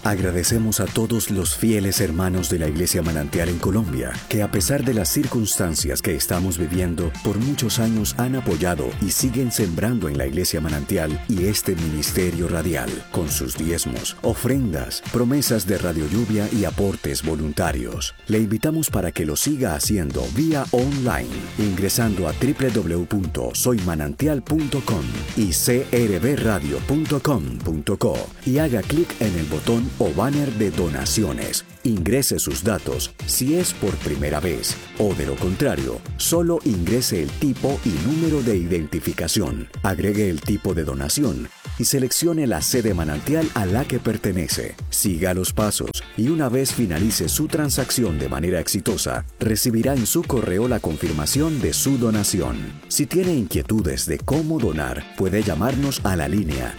Agradecemos a todos los fieles hermanos de la Iglesia Manantial en Colombia, que a pesar de las circunstancias que estamos viviendo, por muchos años han apoyado y siguen sembrando en la Iglesia Manantial y este ministerio radial, con sus diezmos, ofrendas, promesas de Radio Lluvia y aportes voluntarios. Le invitamos para que lo siga haciendo vía online, ingresando a www.soymanantial.com y crbradio.com.co y haga clic en el botón o banner de donaciones. Ingrese sus datos si es por primera vez o, de lo contrario, solo ingrese el tipo y número de identificación. Agregue el tipo de donación y seleccione la sede manantial a la que pertenece. Siga los pasos y una vez finalice su transacción de manera exitosa, recibirá en su correo la confirmación de su donación. Si tiene inquietudes de cómo donar, puede llamarnos a la línea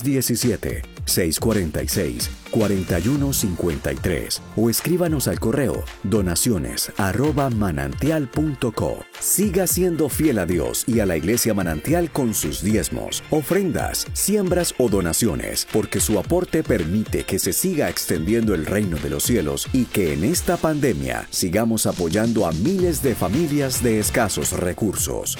317-646-4153 o escríbanos al correo donaciones@manantial.co. Siga siendo fiel a Dios y a la Iglesia Manantial con sus diezmos, ofrendas, siembras o donaciones, porque su aporte permite que se siga extendiendo el reino de los cielos y que en esta pandemia sigamos apoyando a miles de familias de escasos recursos.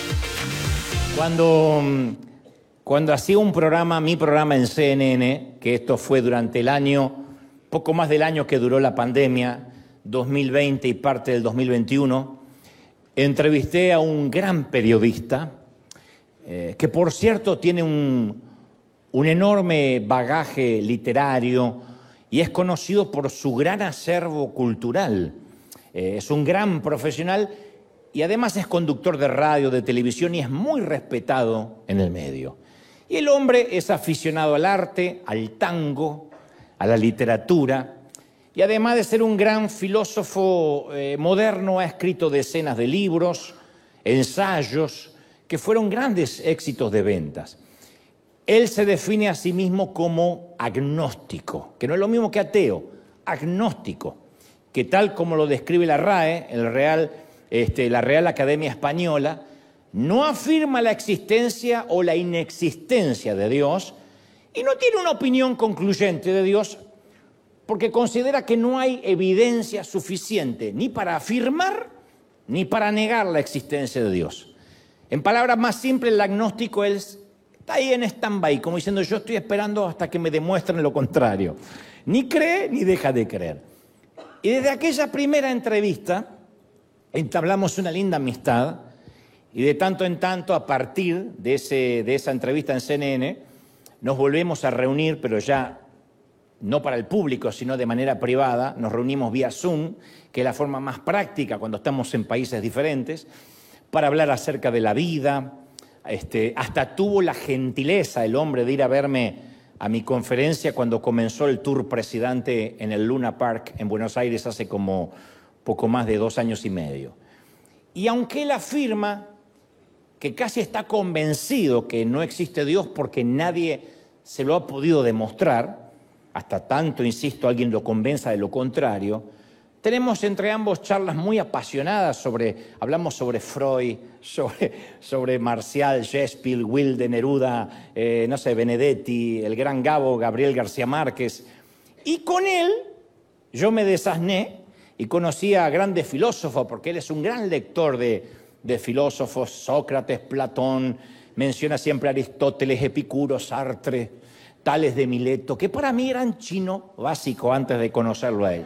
Cuando hacía mi programa en CNN, que esto fue durante el año, poco más del año que duró la pandemia, 2020 y parte del 2021, entrevisté a un gran periodista, que por cierto tiene un enorme bagaje literario y es conocido por su gran acervo cultural. Es un gran profesional y además es conductor de radio, de televisión y es muy respetado en el medio. Y el hombre es aficionado al arte, al tango, a la literatura, y además de ser un gran filósofo moderno, ha escrito decenas de libros, ensayos, que fueron grandes éxitos de ventas. Él se define a sí mismo como agnóstico, que no es lo mismo que ateo, agnóstico, que tal como lo describe la RAE, la Real Academia Española, no afirma la existencia o la inexistencia de Dios y no tiene una opinión concluyente de Dios porque considera que no hay evidencia suficiente ni para afirmar ni para negar la existencia de Dios. En palabras más simples, el agnóstico está ahí en stand-by, como diciendo yo estoy esperando hasta que me demuestren lo contrario. Ni cree ni deja de creer. Y desde aquella primera entrevista entablamos una linda amistad. Y de tanto en tanto, a partir de esa entrevista en CNN, nos volvemos a reunir, pero ya no para el público, sino de manera privada. Nos reunimos vía Zoom, que es la forma más práctica cuando estamos en países diferentes, para hablar acerca de la vida. Hasta tuvo la gentileza el hombre de ir a verme a mi conferencia cuando comenzó el tour presidente en el Luna Park en Buenos Aires hace como poco más de 2 años y medio. Y aunque él afirma que casi está convencido que no existe Dios porque nadie se lo ha podido demostrar, hasta tanto, insisto, alguien lo convenza de lo contrario, tenemos entre ambos charlas muy apasionadas hablamos sobre Freud, sobre Marcial, Shakespeare, Wilde, Neruda, Benedetti, el gran Gabriel García Márquez. Y con él yo me desasné y conocí a grandes filósofos, porque él es un gran lector de filósofos, Sócrates, Platón, menciona siempre a Aristóteles, Epicuro, Sartre, Tales de Mileto, que para mí eran chino básico antes de conocerlo a él.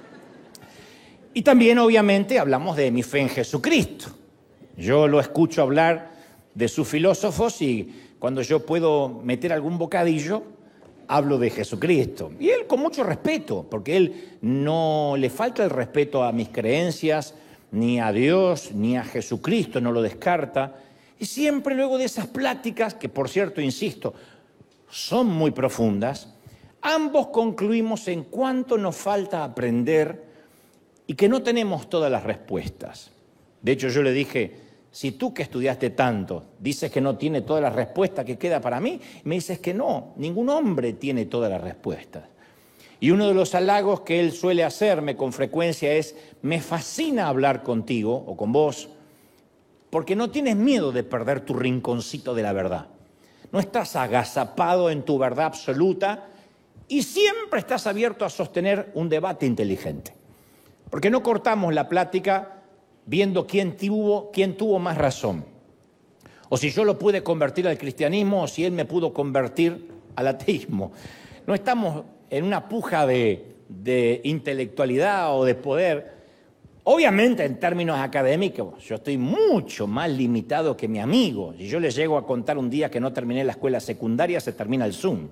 Y también, obviamente, hablamos de mi fe en Jesucristo. Yo lo escucho hablar de sus filósofos y cuando yo puedo meter algún bocadillo, hablo de Jesucristo. Y él con mucho respeto, porque él no le falta el respeto a mis creencias, ni a Dios, ni a Jesucristo, no lo descarta. Y siempre luego de esas pláticas, que por cierto, insisto, son muy profundas, ambos concluimos en cuánto nos falta aprender y que no tenemos todas las respuestas. De hecho, yo le dije, si tú que estudiaste tanto dices que no tiene todas las respuestas que queda para mí, me dices que no, ningún hombre tiene todas las respuestas. Y uno de los halagos que él suele hacerme con frecuencia es, me fascina hablar contigo o con vos, porque no tienes miedo de perder tu rinconcito de la verdad. No estás agazapado en tu verdad absoluta y siempre estás abierto a sostener un debate inteligente. Porque no cortamos la plática viendo quién tuvo más razón. O si yo lo pude convertir al cristianismo o si él me pudo convertir al ateísmo. No estamos en una puja de intelectualidad o de poder. Obviamente, en términos académicos, yo estoy mucho más limitado que mi amigo. Si yo le llego a contar un día que no terminé la escuela secundaria, se termina el Zoom.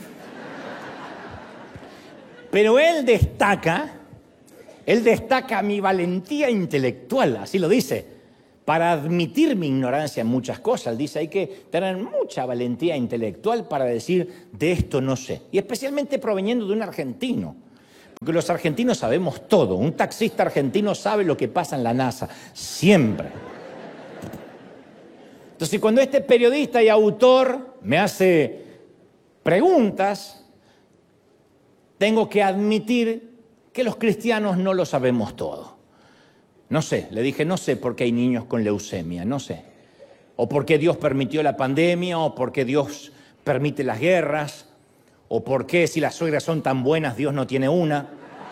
Pero él destaca mi valentía intelectual, así lo dice, para admitir mi ignorancia en muchas cosas. Dice, hay que tener mucha valentía intelectual para decir, de esto no sé. Y especialmente proveniendo de un argentino. Porque los argentinos sabemos todo. Un taxista argentino sabe lo que pasa en la NASA, siempre. Entonces, cuando este periodista y autor me hace preguntas, tengo que admitir que los cristianos no lo sabemos todo. No sé, le dije, no sé por qué hay niños con leucemia, no sé. O por qué Dios permitió la pandemia, o por qué Dios permite las guerras, o por qué si las suegras son tan buenas Dios no tiene una.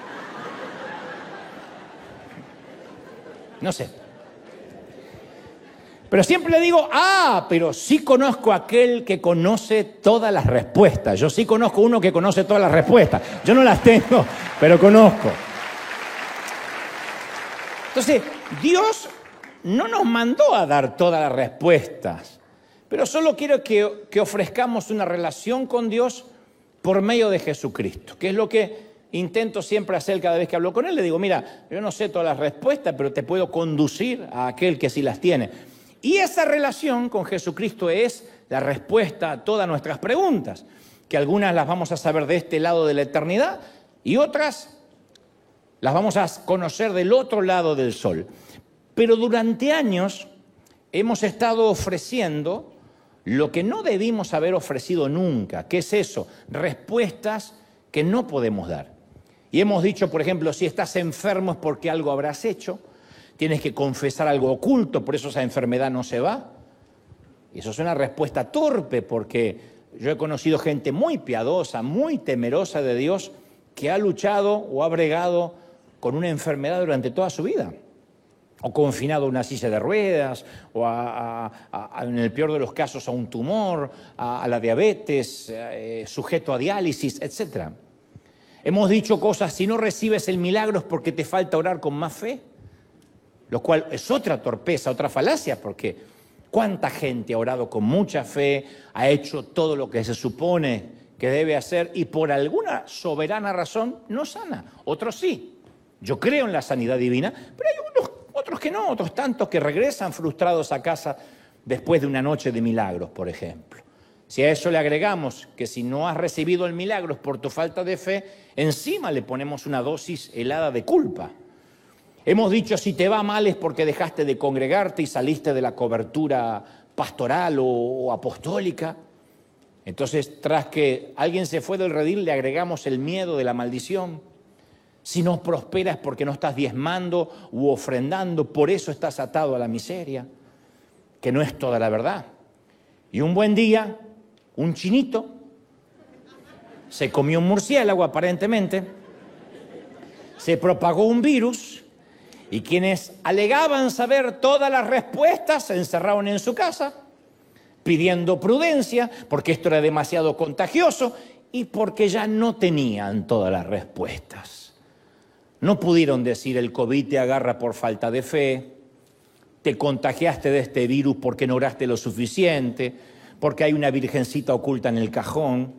No sé. Pero siempre le digo, pero sí conozco a aquel que conoce todas las respuestas. Yo sí conozco uno que conoce todas las respuestas. Yo no las tengo, pero conozco. Entonces, Dios no nos mandó a dar todas las respuestas, pero solo quiero que ofrezcamos una relación con Dios por medio de Jesucristo, que es lo que intento siempre hacer cada vez que hablo con Él. Le digo, mira, yo no sé todas las respuestas, pero te puedo conducir a aquel que sí las tiene. Y esa relación con Jesucristo es la respuesta a todas nuestras preguntas, que algunas las vamos a saber de este lado de la eternidad y otras las vamos a conocer del otro lado del sol. Pero durante años hemos estado ofreciendo lo que no debimos haber ofrecido nunca. ¿Qué es eso? Respuestas que no podemos dar. Y hemos dicho, por ejemplo, si estás enfermo es porque algo habrás hecho, tienes que confesar algo oculto, por eso esa enfermedad no se va. Y eso es una respuesta torpe, porque yo he conocido gente muy piadosa, muy temerosa de Dios, que ha luchado o ha bregado con una enfermedad durante toda su vida, o confinado a una silla de ruedas, o en el peor de los casos a un tumor, a la diabetes, sujeto a diálisis, etc. Hemos dicho cosas, si no recibes el milagro es porque te falta orar con más fe, lo cual es otra torpeza, otra falacia, porque ¿cuánta gente ha orado con mucha fe, ha hecho todo lo que se supone que debe hacer y por alguna soberana razón no sana? Otros sí. Yo creo en la sanidad divina, pero hay otros que no, otros tantos que regresan frustrados a casa después de una noche de milagros, por ejemplo. Si a eso le agregamos que si no has recibido el milagro es por tu falta de fe, encima le ponemos una dosis helada de culpa. Hemos dicho si te va mal es porque dejaste de congregarte y saliste de la cobertura pastoral o apostólica. Entonces, tras que alguien se fue del redil, le agregamos el miedo de la maldición. Si no prosperas porque no estás diezmando u ofrendando, por eso estás atado a la miseria, que no es toda la verdad. Y un buen día, un chinito se comió un murciélago aparentemente, se propagó un virus y quienes alegaban saber todas las respuestas se encerraron en su casa pidiendo prudencia porque esto era demasiado contagioso y porque ya no tenían todas las respuestas. No pudieron decir el COVID te agarra por falta de fe, te contagiaste de este virus porque no oraste lo suficiente, porque hay una virgencita oculta en el cajón.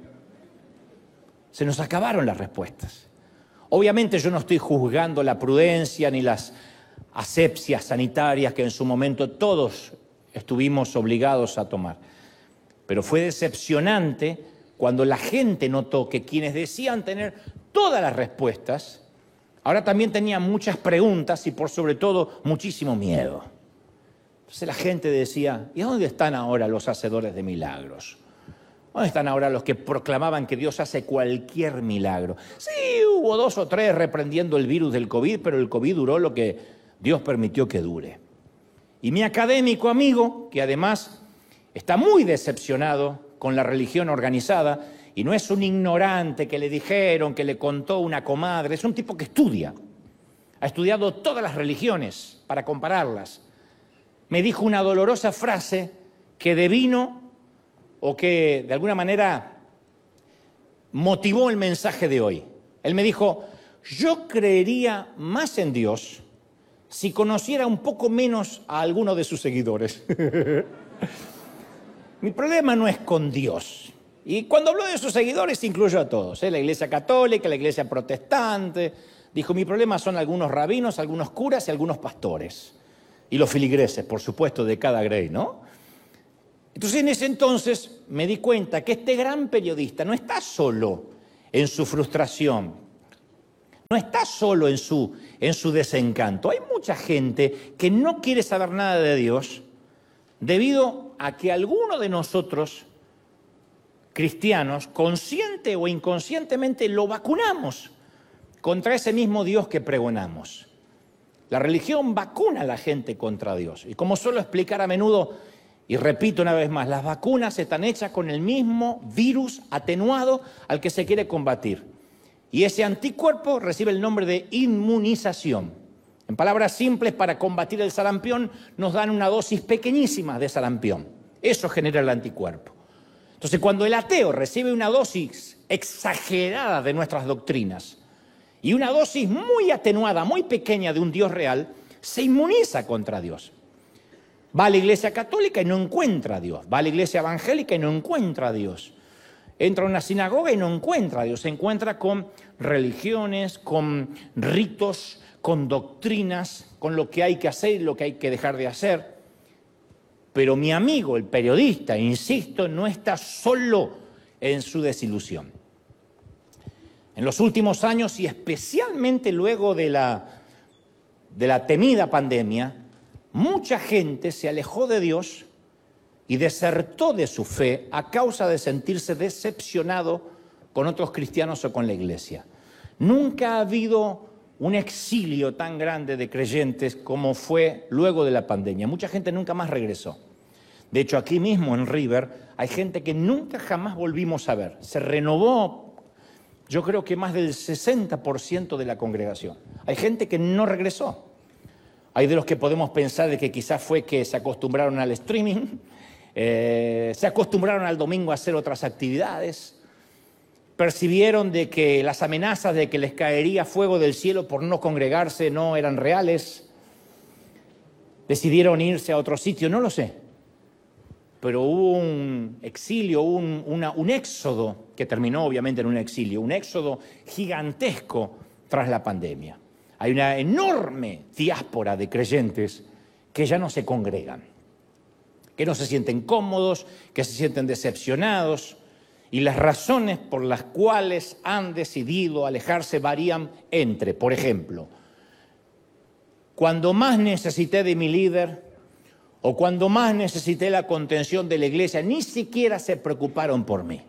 Se nos acabaron las respuestas. Obviamente yo no estoy juzgando la prudencia ni las asepsias sanitarias que en su momento todos estuvimos obligados a tomar. Pero fue decepcionante cuando la gente notó que quienes decían tener todas las respuestas ahora también tenía muchas preguntas y por sobre todo muchísimo miedo. Entonces la gente decía, ¿y dónde están ahora los hacedores de milagros? ¿Dónde están ahora los que proclamaban que Dios hace cualquier milagro? Sí, hubo 2 o 3 reprendiendo el virus del COVID, pero el COVID duró lo que Dios permitió que dure. Y mi académico amigo, que además está muy decepcionado con la religión organizada y no es un ignorante que le dijeron, que le contó una comadre, es un tipo que estudia. Ha estudiado todas las religiones para compararlas. Me dijo una dolorosa frase que devino o que de alguna manera motivó el mensaje de hoy. Él me dijo, yo creería más en Dios si conociera un poco menos a alguno de sus seguidores. Mi problema no es con Dios. Y cuando habló de sus seguidores, incluyo a todos, la Iglesia Católica, la Iglesia Protestante. Dijo, mi problema son algunos rabinos, algunos curas y algunos pastores. Y los filigreses, por supuesto, de cada grey, ¿no? Entonces, en ese entonces me di cuenta que este gran periodista no está solo en su frustración, no está solo en su desencanto. Hay mucha gente que no quiere saber nada de Dios debido a que alguno de nosotros, cristianos, consciente o inconscientemente, lo vacunamos contra ese mismo Dios que pregonamos. La religión vacuna a la gente contra Dios. Y como suelo explicar a menudo, y repito una vez más, las vacunas están hechas con el mismo virus atenuado al que se quiere combatir. Y ese anticuerpo recibe el nombre de inmunización. En palabras simples, para combatir el sarampión nos dan una dosis pequeñísima de sarampión. Eso genera el anticuerpo. Entonces, cuando el ateo recibe una dosis exagerada de nuestras doctrinas y una dosis muy atenuada, muy pequeña de un Dios real, se inmuniza contra Dios. Va a la Iglesia Católica y no encuentra a Dios. Va a la Iglesia Evangélica y no encuentra a Dios. Entra a una sinagoga y no encuentra a Dios. Se encuentra con religiones, con ritos, con doctrinas, con lo que hay que hacer y lo que hay que dejar de hacer. Pero mi amigo, el periodista, insisto, no está solo en su desilusión. En los últimos años, y especialmente luego de la temida pandemia, mucha gente se alejó de Dios y desertó de su fe a causa de sentirse decepcionado con otros cristianos o con la iglesia. Nunca ha habido un exilio tan grande de creyentes como fue luego de la pandemia. Mucha gente nunca más regresó. De hecho, aquí mismo en River hay gente que nunca jamás volvimos a ver. Se renovó, yo creo que más del 60% de la congregación. Hay gente que no regresó. Hay de los que podemos pensar de que quizás fue que se acostumbraron al streaming, se acostumbraron al domingo a hacer otras actividades, percibieron de que las amenazas de que les caería fuego del cielo por no congregarse no eran reales, decidieron irse a otro sitio, no lo sé. Pero hubo un exilio, un éxodo, que terminó obviamente en un exilio, un éxodo gigantesco tras la pandemia. Hay una enorme diáspora de creyentes que ya no se congregan, que no se sienten cómodos, que se sienten decepcionados, y las razones por las cuales han decidido alejarse varían entre, por ejemplo, cuando más necesité de mi líder o cuando más necesité la contención de la iglesia, ni siquiera se preocuparon por mí.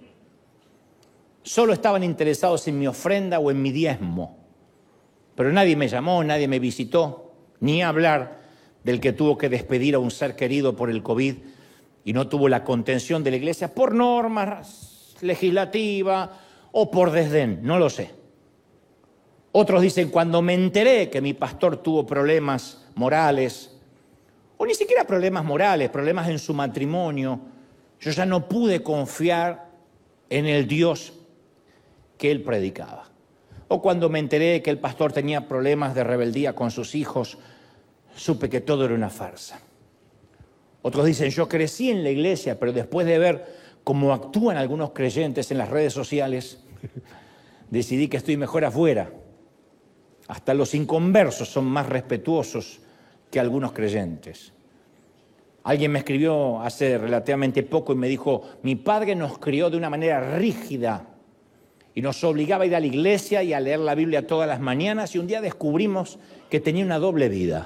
Solo estaban interesados en mi ofrenda o en mi diezmo. Pero nadie me llamó, nadie me visitó, ni hablar del que tuvo que despedir a un ser querido por el COVID y no tuvo la contención de la iglesia por normas legislativas o por desdén, no lo sé. Otros dicen, cuando me enteré que mi pastor tuvo problemas morales, o ni siquiera problemas morales, problemas en su matrimonio, yo ya no pude confiar en el Dios que él predicaba. O cuando me enteré que el pastor tenía problemas de rebeldía con sus hijos, supe que todo era una farsa. Otros dicen, yo crecí en la iglesia, pero después de ver cómo actúan algunos creyentes en las redes sociales, decidí que estoy mejor afuera. Hasta los inconversos son más respetuosos que algunos creyentes. Alguien me escribió hace relativamente poco y me dijo, mi padre nos crió de una manera rígida y nos obligaba a ir a la iglesia y a leer la Biblia todas las mañanas, y un día descubrimos que tenía una doble vida.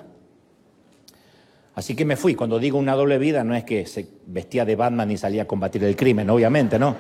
Así que me fui. Cuando digo una doble vida, no es que se vestía de Batman y salía a combatir el crimen, obviamente, ¿no?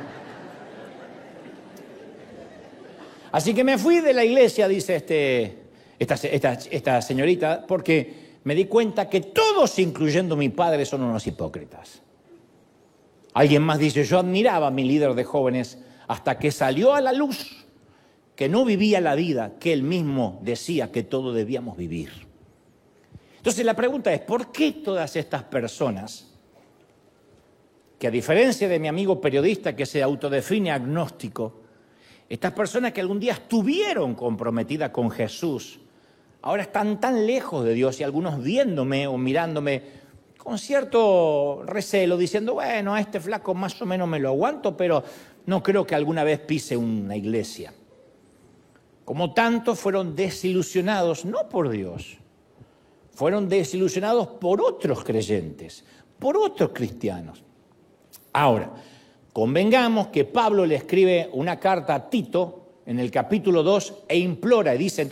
Así que me fui de la iglesia, dice esta señorita, porque me di cuenta que todos, incluyendo mi padre, son unos hipócritas. Alguien más dice, yo admiraba a mi líder de jóvenes hasta que salió a la luz que no vivía la vida que él mismo decía que todos debíamos vivir. Entonces la pregunta es, ¿por qué todas estas personas, que a diferencia de mi amigo periodista que se autodefine agnóstico, estas personas que algún día estuvieron comprometidas con Jesús, ahora están tan lejos de Dios y algunos viéndome o mirándome con cierto recelo, diciendo, bueno, a este flaco más o menos me lo aguanto, pero no creo que alguna vez pise una iglesia? Como tantos fueron desilusionados, no por Dios, fueron desilusionados por otros creyentes, por otros cristianos. Ahora, convengamos que Pablo le escribe una carta a Tito en el capítulo 2 e implora y dice,